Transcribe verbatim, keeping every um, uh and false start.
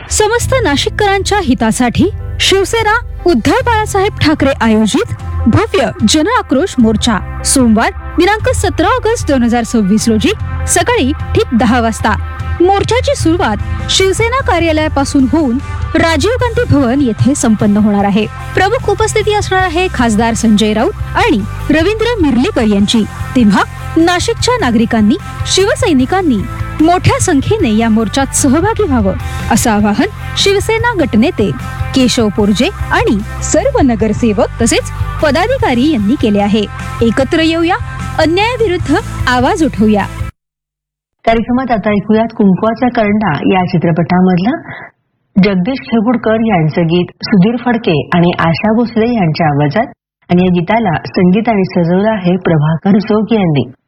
समस्त नाशिककरांच्या हितासाठी शिवसेना उद्धव बाळासाहेब ठाकरे आयोजित भव्य जन आक्रोश मोर्चा सोमवार दिनांक सतरा ऑगस्ट दोन हजार सव्वीस रोजी सकाळी ठीक दहा वाजता। मोर्चाची सुरुवात शिवसेना कार्यालयापासून होऊन राजीव गांधी भवन येथे संपन्न होणार आहे। प्रमुख उपस्थिती असणार आहे खासदार संजय राऊत आणि रवींद्र मिर्लेकर यांची। तेव्हा नाशिकच्या नागरिकांनी शिवसैनिकांनी मोठ्या संख्येने या मोर्चात सहभागी व्हावं असं आवाहन शिवसेना गटनेते केशव पोरजे आणि सर्व नगरसेवक तसेच पदाधिकारी यांनी केले आहे। एकत्र येऊया, अन्यायाविरुद्ध आवाज उठवूया। कार्यक्रमात आता ऐकूयात कुंकवाचा करंडा या चित्रपटामधला जगदीश खेगुडकर यांचं गीत सुधीर फडके आणि आशा भोसले यांच्या आवाजात, आणि या गीताला संगीत आणि सजवलं आहे प्रभाकर जोग यांनी।